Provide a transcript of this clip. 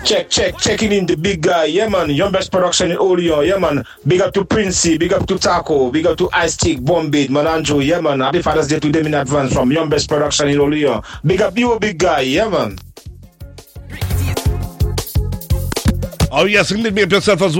Checking in the big guy. Yeah, man. Young Best Production in Olio. Yeah, man. Big up to Princey. Big up to Taco. Big up to Ice Stick, Bombay, Mananjo. Yeah, man. Happy Father's Day to them in advance from Young Best Production in Olio. Big up you, big guy. Yeah, man. Oh, yes, indeed. Be up yourself as well.